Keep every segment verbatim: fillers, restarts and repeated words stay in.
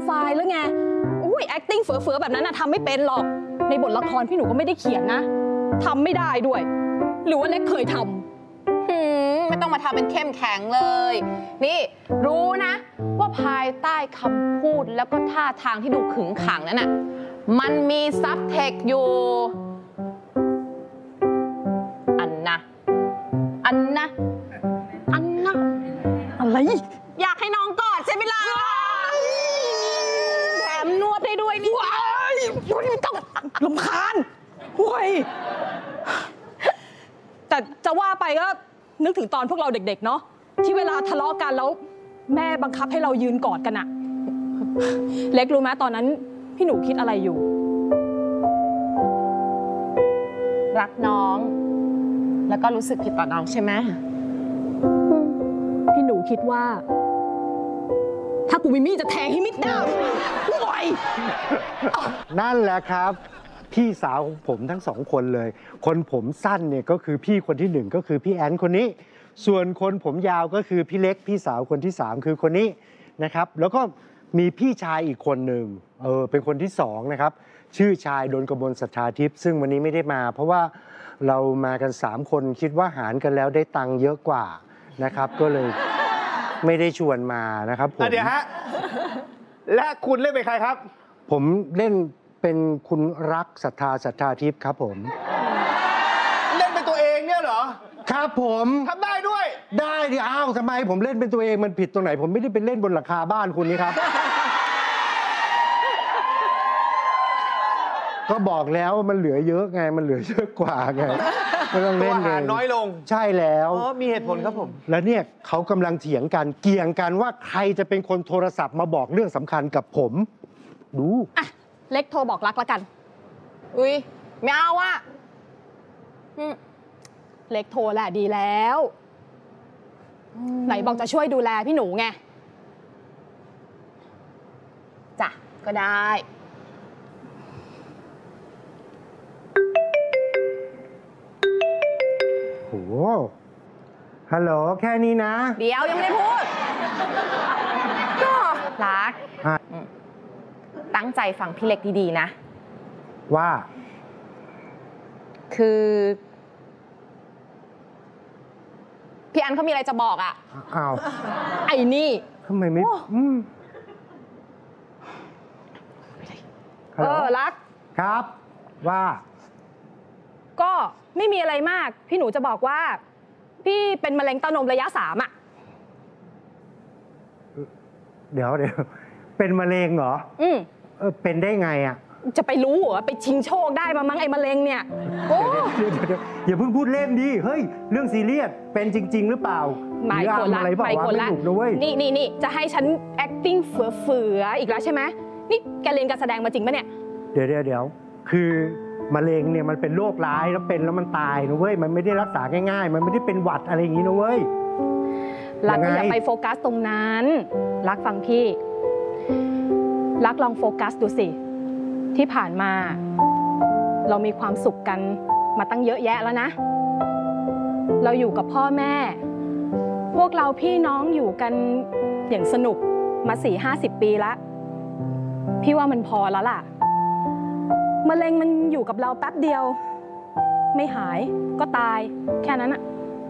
ไฟล์แล้วไงอุ้ย acting เฟื่อๆแบบนั้นนะทำไม่เป็นหรอกในบทละครพี่หนูก็ไม่ได้เขียนนะทำไม่ได้ด้วยหรือว่าเล็กเคยทำหืมไม่ต้องมาทำเป็นเข้มแข็งเลยนี่รู้นะว่าภายใต้คำพูดแล้วก็ท่าทางที่ดูขึงขังนั้นน่ะมันมีซับเทคอยู่อันนะอันนะอันนะอะไรอยากให้น้องกอดใช่ไหมล่ะแถมนวดได้ด้วยนี่ว้ายไม่ต้องรำคาญห่วยแต่จะว่าไปก็นึกถึงตอนพวกเราเด็กๆเนาะที่เวลาทะเลาะกันแล้วแม่บังคับให้เรายืนกอดกันอะเล็กรู้ไหมตอนนั้นพี่หนูคิดอะไรอยู่รักน้องแล้วก็รู้สึกผิดต่อน้องใช่ไหมพี่หนูคิดว่าถ้ากูมีมีดจะแทงให้มิดดาบห่วยนั่นแหละครับพี่สาวของผมทั้งสองคนเลยคนผมสั้นเนี่ยก็คือพี่คนที่หนึ่งก็คือพี่แอนคนนี้ส่วนคนผมยาวก็คือพี่เล็กพี่สาวคนที่สามคือคนนี้นะครับแล้วก็มีพี่ชายอีกคนหนึ่งเออเป็นคนที่สองนะครับชื่อชายดลกมลศรัทธาทิพย์ซึ่งวันนี้ไม่ได้มาเพราะว่าเรามากันสามคนคิดว่าหารกันแล้วได้ตังค์เยอะกว่านะครับก็เลยไม่ได้ชวนมานะครับผมเดี๋ยวฮะและคุณเล่นเป็นใครครับผมเล่นเป็นคุณรักศรัทธาศรัทธาทิพย์ครับผมเล่นเป็นตัวเองเนี่ยเหรอครับผมทำได้ด้วยได้ดิอ้าวทำไมผมเล่นเป็นตัวเองมันผิดตรงไหนผมไม่ได้เป็นเล่นบนหลังคาบ้านคุณนี่ครับ ก็บอกแล้วว่ามันเหลือเยอะไงมันเหลือเยอะกว่าไงไม่ต้องเล่นเลยน้อยลงใช่แล้วอ๋อมีเหตุผลครับผมแล้วเนี่ยเขากำลังเถียงกันเกี่ยงกันว่าใครจะเป็นคนโทรศัพท์มาบอกเรื่องสำคัญกับผมดูอ่ะเล็กโทรบอกรักแล้วกันอุ้ยไม่เอาอะเล็กโทรแหละดีแล้วไหนบอกจะช่วยดูแลพี่หนูไงจ้ะก็ได้โหฮัลโหลแค่นี้นะเดี๋ยวยังไม่ได้พูดก็รักตั้งใจฟังพี่เล็กดีๆนะว่าคือพี่อันเขามีอะไรจะบอกอ่ะอ้าวไอ้นี่ทำไมไม่เออรักครับว่าก็ไม่มีอะไรมากพี่หนูจะบอกว่าพี่เป็นมะเร็งเต้านมระยะสามอ่ะเดี๋ยวเดี๋ยวเป็นมะเร็งเหรออืมเออเป็นได้ไงอ่ะจะไปรู้เหรอไปชิงโชคได้มามั้งไอ้มะเร็งเนี่ยโอ้อย่าเพิ่งพูดเล่นดิเฮ้ยเรื่องซีเรียสเป็นจริงๆหรือเปล่าไม่คนละไม่คนละนี่นี่นี่จะให้ฉัน acting เฟื่อๆอีกแล้วใช่ไหมนี่แกเรียนการแสดงมาจริงปะเนี่ยเดี๋ยวเดี๋ยวเดี๋ยวคือมะเร็งเนี่ยมันเป็นโรคร้ายแล้วเป็นแล้วมันตายนะเว้ยมันไม่ได้รักษาง่ายๆมันไม่ได้เป็นหวัดอะไรอย่างนี้นะเว้ยรักอย่าไปโฟกัสตรงนั้นรักฟังพี่รักลองโฟกัสดูสิที่ผ่านมาเรามีความสุขกันมาตั้งเยอะแยะแล้วนะเราอยู่กับพ่อแม่พวกเราพี่น้องอยู่กันอย่างสนุกมาสี่ห้าสิบปีแล้วพี่ว่ามันพอแล้วล่ะมะเร็งมันอยู่กับเราแป๊บเดียวไม่หายก็ตายแค่นั้นอะ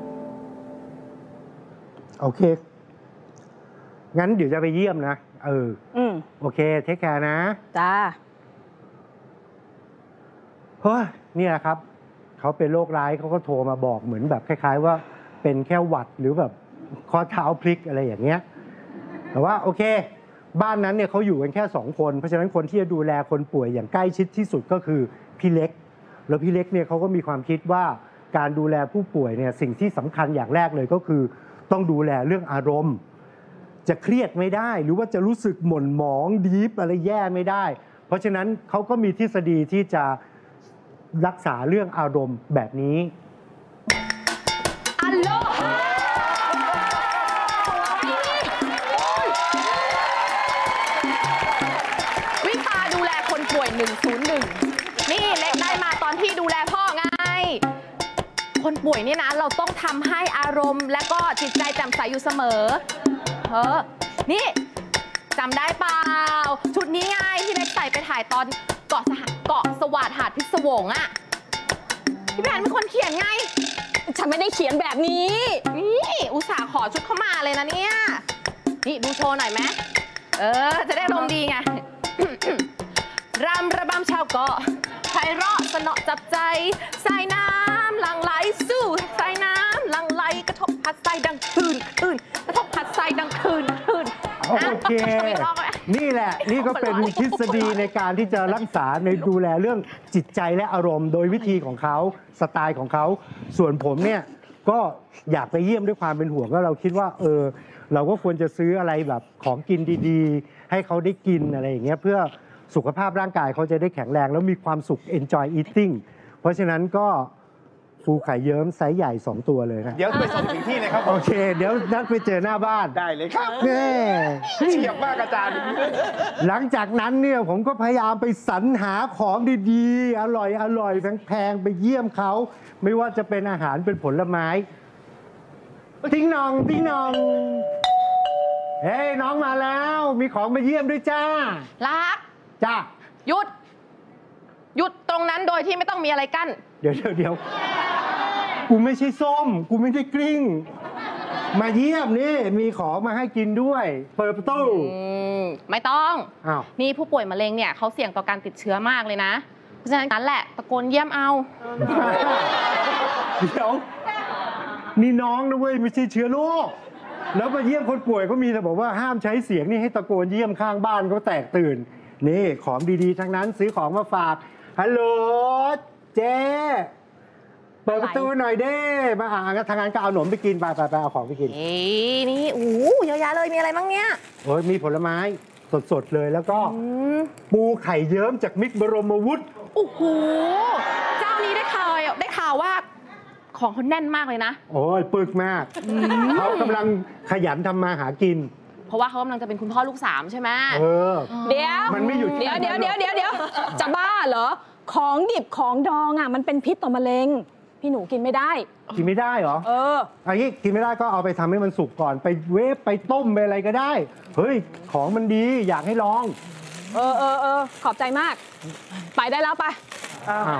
โอเคงั้นเดี๋ยวจะไปเยี่ยมนะเอออืมโอเคเทคแคร์นะจ้าเฮ้ยนี่แหละครับเขาเป็นโรคร้ายเขาก็โทรมาบอกเหมือนแบบคล้ายๆว่าเป็นแค่หวัดหรือแบบข้อเท้าพลิกอะไรอย่างเงี้ยแต่ว่าโอเคบ้านนั้นเนี่ยเขาอยู่กันแค่สองคนเพราะฉะนั้นคนที่จะดูแลคนป่วยอย่างใกล้ชิดที่สุดก็คือพี่เล็กแล้วพี่เล็กเนี่ยเขาก็มีความคิดว่าการดูแลผู้ป่วยเนี่ยสิ่งที่สำคัญอย่างแรกเลยก็คือต้องดูแลเรื่องอารมณ์จะเครียดไม่ได้หรือว่าจะรู้สึกหม่นหมองดีฟอะไรแย่ไม่ได้เพราะฉะนั้นเขาก็มีทฤษฎีที่จะรักษาเรื่องอารมณ์แบบนี้อัลโลวิชาดูแลคนป่วยหนึ่งศูนย์หนึ่งนี่เล็กได้มาตอนที่ดูแลพ่อไงคนป่วยนี่นะเราต้องทำให้อารมณ์และก็จิตใจแจ่มใสอยู่เสมอเออนี่จำได้เปล่าชุดนี้ไงที่เล็กใส่ไปถ่ายตอนเกาะสหเกาะสวัสดหาดพิศวงอะพี่แผนเป็นคนเขียนไงฉันไม่ได้เขียนแบบนี้นี่อุตส่าห์ขอชุดเข้ามาเลยนะเนี่ยนี่ดูโชว์หน่อยไหมเออจะได้ลมณ์ดีไง รำระบำชาวเกาะไพเราะสนอจับใจสายน้ำหลั่งไหลสู่สายน้ำหลั่งไหลกระทบพัดทรายดังคืนคืนกระทบพัดทรายดังคืนคืนโอเค นี่แหละ นี่ก็เป็นทฤษฎีในการที่จะรักษาในดูแลเรื่องจิตใจและอารมณ์ โดยวิธีของเขาสไตล์ของเขาส่วนผมเนี่ยก็อยากไปเยี่ยมด้วยความเป็นห่วงก็เราคิดว่าเออเราก็ควรจะซื้ออะไรแบบของกินดีๆ ให้เขาได้กินอะไรอย่างเงี้ยเพื่อสุขภาพร่างกายเขาจะได้แข็งแรงแล้วมีความสุข enjoy eating เพราะฉะนั้นก็ฟูไข่เยิ้มไซส์ใหญ่สองตัวเลยนะเดี๋ยวไปส่งถึงที่เลยครับผโอมเค เดี๋ยวนัดไปเจอหน้าบ้านได้เลยครับแน่เฉียบมากอาจารย์หลังจากนั้นเนี่ยผมก็พยายามไปสรรหาของดีๆ อร่อยอร่อยแพงๆ ไปเยี่ยมเขา ไม่ว่าจะเป็นอาหารเป็นผลไม้ ติ้งนองติ้งนอง เฮ้ยน้องมาแล้ว มีของมาเยี่ยมด้วยจ้ารักจ้าหยุด หยุดตรงนั้นโดยที่ไม่ต้องมีอะไรกั้นเดี๋ยวเดี๋ยวเดี๋ยวกูไม่ใช่ส้ม กูไม่ได้กลิ้ง มาเยี่ยมนี่มีของมาให้กินด้วย เปิดประตูอืมไม่ต้องอ้าวนี่ผู้ป่วยมะเร็งเนี่ยเขาเสี่ยงต่อการติดเชื้อมากเลยนะ เพราะฉะนั้นแหละตะโกนเยี่ยมเอาเดี๋ยวนี่น้องนะเว้ยไม่ใช่เชื้อโรคแล้วมาเยี่ยมคนป่วยเขามีแต่บอกว่าห้ามใช้เสียงนี่ให้ตะโกนเยี่ยมข้างบ้านเขาแตกตื่น นี่ของดีๆทั้งนั้นซื้อของมาฝากฮัลโหลเจ๊เปิดประตูหน่อยเด้มาอ่านทางงานก็เอาขนมไปกินไปไปไปเอาของไปกินเอ้ยนี่โอ้เยอะแยะเลยมีอะไรบ้างเนี่ยโอ้ยมีผลไม้สดๆเลยแล้วก็อืมปูไข่เยิ้มจากมิกบรมวุฒิโอ้โหเจ้านี้ได้ข่าวได้ข่าวว่าของเขาแน่นมากเลยนะโอ้ยปึกมากเขากำลังขยันทำมาหากินเพราะว่าเขากำลังจะเป็นคุณพ่อลูกสามใช่ไหมเออเดี๋ยวมันไม่หยุดเดี๋ยวเดี๋ยวเดี๋ยวเดี๋ยวเดี๋ยวจะบ้าเหรอ ของดิบของดองอ่ะมันเป็นพิษต่อมะเร็ง พี่หนูกินไม่ได้กินไม่ได้เหรอเอออันนี้กินไม่ได้ก็เอาไปทำให้มันสุกก่อนไปเวฟไปต้มไปอะไรก็ได้ เฮ้ย ของมันดีอยากให้ลองเออเออเออขอบใจมาก ไปได้แล้วไปอ้าว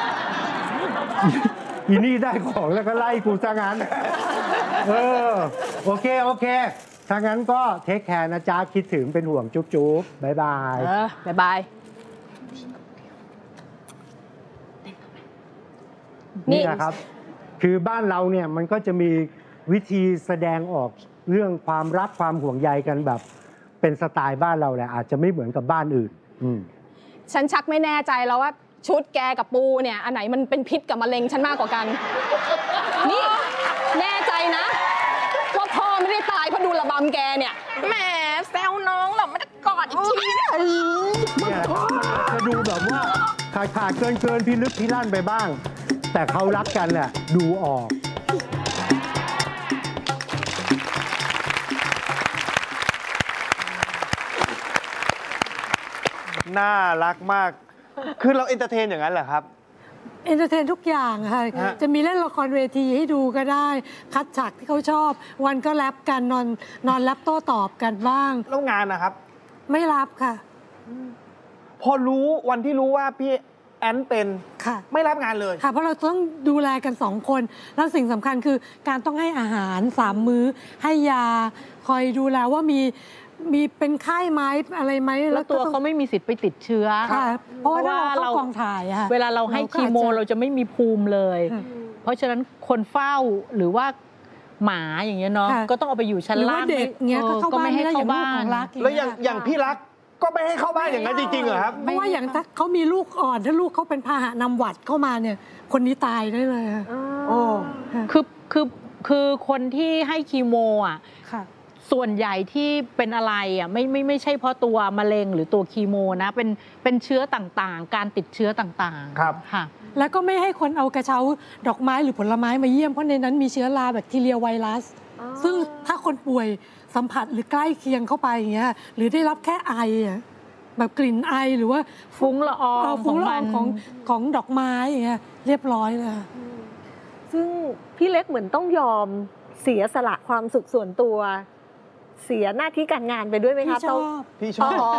อีนี่ได้ของแล้วก็ไล่กูซะงั้น เออ โอเค โอเค ถ้างั้นก็เทคแคร์นะจ๊ะ คิดถึงเป็นห่วงจุ๊บจุ๊บบายบายเออ บ๊ายบาย นี่นี่นะครับ คือบ้านเราเนี่ยมันก็จะมีวิธีแสดงออกเรื่องความรักความห่วงใยกันแบบ เป็นสไตล์บ้านเราแหละอาจจะไม่เหมือนกับบ้านอื่น อืมฉันชักไม่แน่ใจแล้วว่าชุดแกกับปูเนี่ย อันไหนมันเป็นพิษกับมะเร็งฉันมากกว่ากัน นี่แน่ใจนะ ว่าพ่อไม่ได้ตายเพราะดูระบำแกเนี่ยแหมแซวน้องเหรอไม่ได้กอดอีกทีนะเนี่ยมันอาจจะดูแบบว่าขาดขาดเกินเกินพิลึกพิลั่นไปบ้าง แต่เขารักกันแหละดูออกน่ารักมาก คือเราเอนเตอร์เทนอย่างนั้นเหรอครับเอนเตอร์เทนทุกอย่างค่ะฮะจะมีเล่นละครเวทีให้ดูก็ได้ คัดฉากที่เขาชอบ วันก็แรปกันนอนนอนแรปโต้ตอบกันบ้างแล้วงานนะครับไม่รับค่ะพอรู้วันที่รู้ว่าพี่แอนเป็นค่ะไม่รับงานเลยค่ะ เพราะเราต้องดูแลกันสองคน แล้วสิ่งสำคัญคือการต้องให้อาหารสามมื้อ ให้ยา คอยดูแลว่ามีมีเป็นไข้ไหมอะไรไหมแล้วตัวก็เขาไม่มีสิทธิ์ไปติดเชื้อค่ะ เพราะว่าเพราะว่าถ้าเราเราเข้ากองถ่ายอะค่ะเวลาเราให้ก็คีโมอาจจะเราจะไม่มีภูมิเลยค่ะเพราะฉะนั้นคนเฝ้าหรือว่าหมาอย่างเงี้ยเนาะค่ะก็ต้องเอาไปอยู่ชั้นหรือล่าว่าง เด็กเงี้ยก็เข้าก็บ้านไม่ให้ไม่ได้อเข้าย่างลูกบ้าขนองรักแล้วอย่างอย่างพี่รักก็ไม่ให้เข้าบ้านอย่างนั้นจริงๆเหรอครับเพราะว่าอย่างถ้าเขามีลูกอ่อนถ้าลูกเขาเป็นพาหะนำหวัดเข้ามาเนี่ย คนนี้ตายได้เลยค่ะโอ้คือคือคือคนที่ให้คีโมอ่ะค่ะส่วนใหญ่ที่เป็นอะไรอ่ะไม่ไม่ไม่ใช่เพราะตัวมะเร็งหรือตัวคีโมนะเป็นเป็นเชื้อต่างๆ การติดเชื้อต่างๆครับค่ะแล้วก็ไม่ให้คนเอากระเช้าดอกไม้หรือผลไม้มาเยี่ยม เพราะในนั้นมีเชื้อราแบคทีเรียไวรัส ซึ่งถ้าคนป่วยสัมผัสหรือใกล้เคียงเข้าไปอย่างเงี้ยหรือได้รับแค่ไออะแบบกลิ่นไอหรือว่าฟุ้งละอองเฟุ้งละอองของมันของของดอกไม้อย่างเงี้ยเรียบร้อยเลยค่ะซึ่งพี่เล็กเหมือนต้องยอมเสียสละความสุขส่วนตัว สเสียหน้าที่การงานไปด้วยไหมพี่คะชอบพี่ชอบอ๋อ